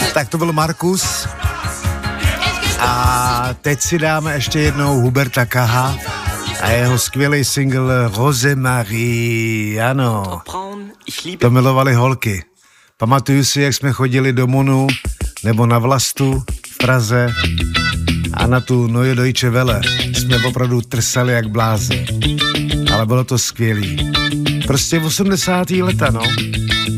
Tak to byl Markus. A teď si dáme ještě jednou Huberta Kaha a jeho skvělý single Rose Marie. Ano, to milovali holky. Pamatuju si, jak jsme chodili do Monu nebo na Vlastu v Praze a na tu Neue Deutsche Welle jsme opravdu trsali jak blázni. Ale bylo to skvělý. Prostě 80. leta, no.